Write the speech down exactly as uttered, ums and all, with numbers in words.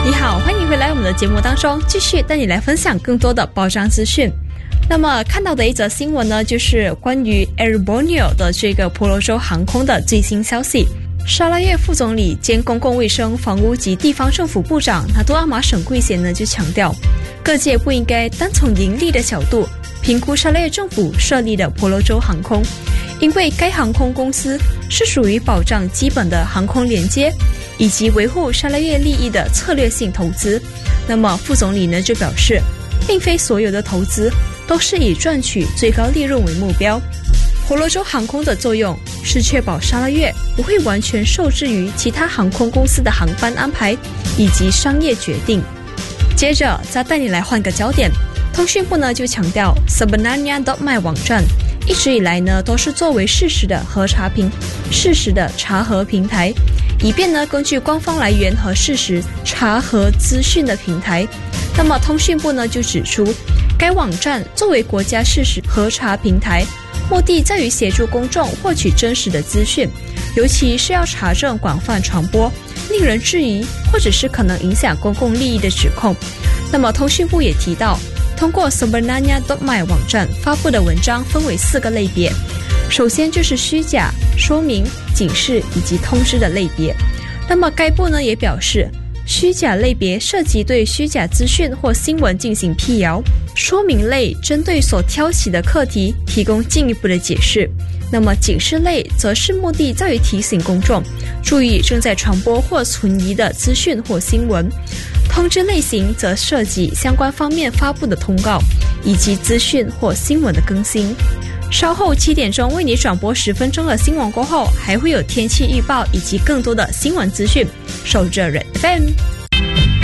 你好，欢迎回来我们的节目当中，继续带你来分享更多的保障资讯。那么看到的一则新闻呢，就是关于 Air Borneo 的这个婆罗洲航空的最新消息。沙拉越副总理兼公共卫生、房屋及地方政府部长纳杜阿玛省贵贤呢就强调，各界不应该单从盈利的角度评估沙拉越政府设立的婆罗洲航空，因为该航空公司是属于保障基本的航空连接以及维护沙拉越利益的策略性投资。那么副总理呢就表示，并非所有的投资都是以赚取最高利润为目标。婆罗洲航空的作用是确保沙拉越不会完全受制于其他航空公司的航班安排以及商业决定。接着再带你来换个焦点，通讯部呢就强调 Sebenarnya 点 my 网站一直以来呢都是作为事实的核查平事实的查核平台，以便呢根据官方来源和事实查核资讯的平台。那么通讯部呢就指出，该网站作为国家事实核查平台，目的在于协助公众获取真实的资讯，尤其是要查证广泛传播令人质疑或者是可能影响公共利益的指控。那么通讯部也提到，通过 Sebenarnya 点 my 网站发布的文章分为四个类别，首先就是虚假、说明、警示以及通知的类别。那么该部呢也表示，虚假类别涉及对虚假资讯或新闻进行辟谣，说明类针对所挑起的课题提供进一步的解释，那么警示类则是目的在于提醒公众注意正在传播或存疑的资讯或新闻，通知类型则涉及相关方面发布的通告以及资讯或新闻的更新。稍后七点钟为你转播十分钟的新闻过后，还会有天气预报以及更多的新闻资讯。守着 Red F M。